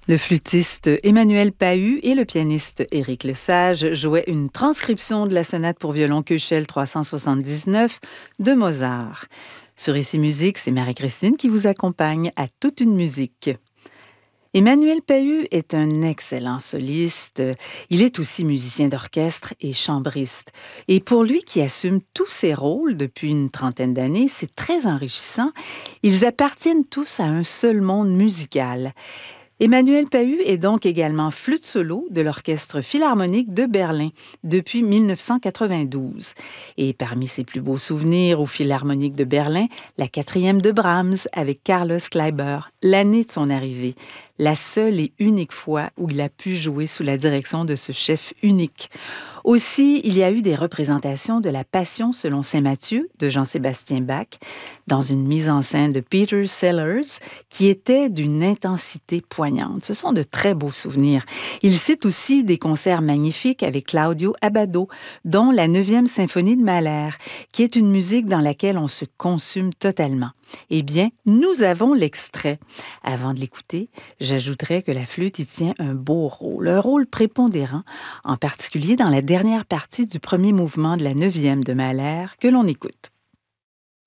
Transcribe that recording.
Le flûtiste Emmanuel Pahud et le pianiste Éric Lesage jouaient une transcription de la sonate pour violon Köchel 379 de Mozart. Sur Ici Musique, c'est Marie-Christine qui vous accompagne à toute une musique. Emmanuel Pahud est un excellent soliste. Il est aussi musicien d'orchestre et chambriste. Et pour lui qui assume tous ses rôles depuis une trentaine d'années, c'est très enrichissant. Ils appartiennent tous à un seul monde musical. Emmanuel Pahud est donc également flûte solo de l'Orchestre philharmonique de Berlin depuis 1992. Et parmi ses plus beaux souvenirs au Philharmonique de Berlin, la 4e de Brahms avec Carlos Kleiber, l'année de son arrivée, la seule et unique fois où il a pu jouer sous la direction de ce chef unique. Aussi, il y a eu des représentations de la Passion selon saint Matthieu de Jean-Sébastien Bach dans une mise en scène de Peter Sellers qui était d'une intensité poignante. Ce sont de très beaux souvenirs. Il cite aussi des concerts magnifiques avec Claudio Abbado, dont la 9e symphonie de Mahler, qui est une musique dans laquelle on se consume totalement. Eh bien, nous avons l'extrait. Avant de l'écouter, j'ajouterais que la flûte y tient un rôle prépondérant, en particulier dans la dernière partie du premier mouvement de la 9e de Mahler que l'on écoute.